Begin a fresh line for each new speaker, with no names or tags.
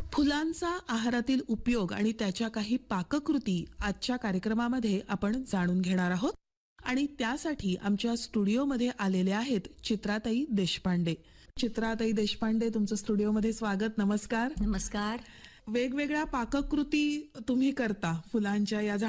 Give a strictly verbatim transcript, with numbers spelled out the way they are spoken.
फुलांचा आहारातील उपयोग आणि त्याच्या काही पाककृती आजच्या कार्यक्रमामध्ये आपण जाणून घेणार आहोत. आणि त्यासाठी आमच्या स्टुडिओमध्ये आलेले आहेत चित्राताई देशपांडे. चित्राताई देशपांडे, तुमचं स्टुडिओमध्ये स्वागत. नमस्कार.
नमस्कार.
वेगवेगळ्या पाककृती तुम्ही करता फुलांच्या या